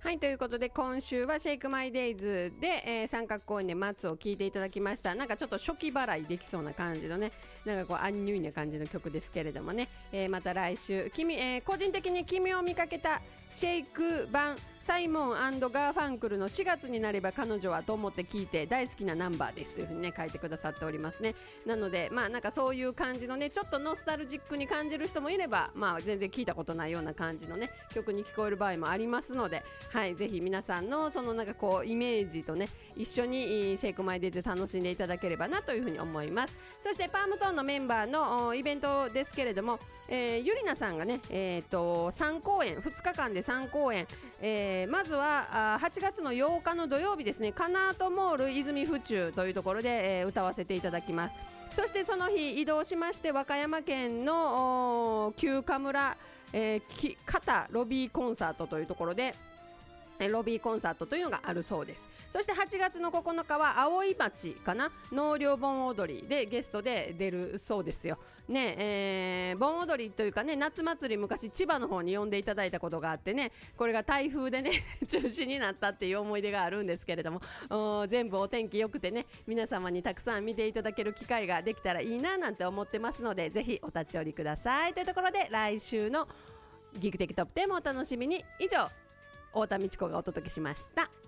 はい、ということで今週はシェイクマイデイズで、三角公園で松を聴いていただきました。なんかちょっと初期払いできそうな感じのね、なんかこうアンニュイな感じの曲ですけれどもね、また来週個人的に君を見かけたシェイク版サイモン&ガーファンクルの4月になれば彼女はと思って聞いて大好きなナンバーですというふうにね書いてくださっておりますね。なのでまあなんかそういう感じのねちょっとノスタルジックに感じる人もいれば、まあ全然聞いたことないような感じのね曲に聞こえる場合もありますので、はい、ぜひ皆さんのそのなんかこうイメージとね一緒にシェイクマイデイズ楽しんでいただければなというふうに思います。そしてパームトーンのメンバーのイベントですけれども、ゆりなさんがね、3公演2日間で3公演、まずは8月の8日の土曜日ですね、カナートモール泉府中というところで、歌わせていただきます。そしてその日移動しまして和歌山県の旧河村、片ロビーコンサートというところでロビーコンサートというのがあるそうです。そして8月の9日は葵町かな納涼盆踊りでゲストで出るそうですよね。盆踊りというかね夏祭り昔千葉の方に呼んでいただいたことがあってね、これが台風でね中止になったっていう思い出があるんですけれども、全部お天気良くてね皆様にたくさん見ていただける機会ができたらいいななんて思ってますので、ぜひお立ち寄りくださいというところで、来週のギグ的トップ10もお楽しみに。以上太田美智子がお届けしました。